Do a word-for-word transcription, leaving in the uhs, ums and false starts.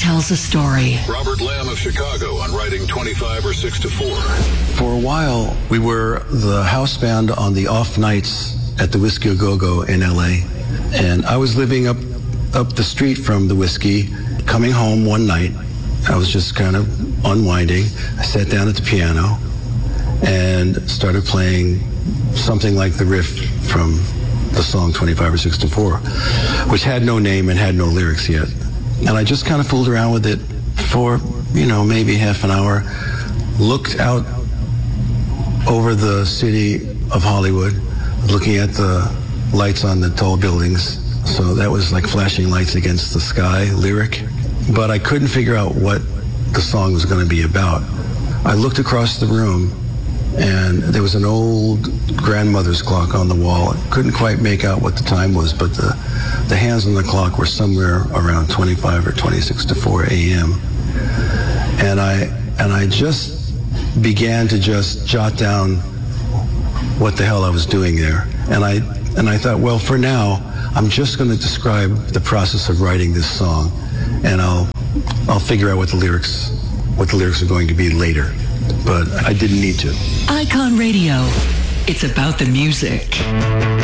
tells a story. Robert Lamb of Chicago on writing twenty-five or six to four. For a while, we were the house band on the off nights at the Whiskey A Go-Go in L A. And I was living up, up the street from the Whiskey, coming home one night. I was just kind of unwinding. I sat down at the piano and started playing something like the riff from the song twenty-five or six to four, which had no name and had no lyrics yet. And I just kind of fooled around with it for, you know, maybe half an hour, looked out over the city of Hollywood, looking at the lights on the tall buildings. So that was like flashing lights against the sky lyric. But I couldn't figure out what the song was going to be about. I looked across the room, and there was an old grandmother's clock on the wall. I couldn't quite make out what the time was, but the, the hands on the clock were somewhere around twenty-five or twenty-six to four a.m. And I, and I just began to just jot down what the hell I was doing there. And I, and I thought, well, for now, I'm just going to describe the process of writing this song, and I'll, I'll figure out what the lyrics, what the lyrics are going to be later. But I didn't need to. Icon Radio. It's about the music.